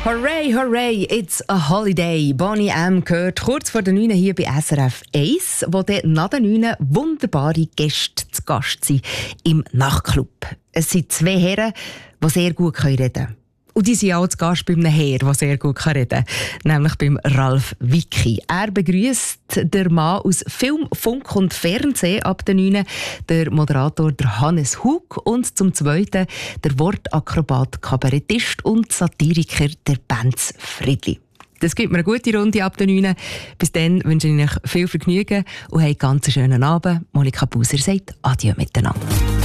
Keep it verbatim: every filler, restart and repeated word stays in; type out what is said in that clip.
Hooray, hooray, it's a holiday. Boney M. gehört kurz vor der neun hier bei S R F eins, wo dann nach der neun wunderbare Gäste zu Gast sind im Nachtclub. Es sind zwei Herren, die sehr gut reden können. Und die sind auch zu Gast bei einem Herr, der sehr gut reden kann, nämlich beim Ralf Wicki. Er begrüßt den Mann aus Film, Funk und Fernsehen ab der neun, der Moderator der Hannes Hug und zum Zweiten der Wortakrobat, Kabarettist und Satiriker der Benz Friedli. Das gibt mir eine gute Runde ab der neun. Bis dann wünsche ich euch viel Vergnügen und einen ganz schönen Abend. Monika Buser sagt Adieu miteinander.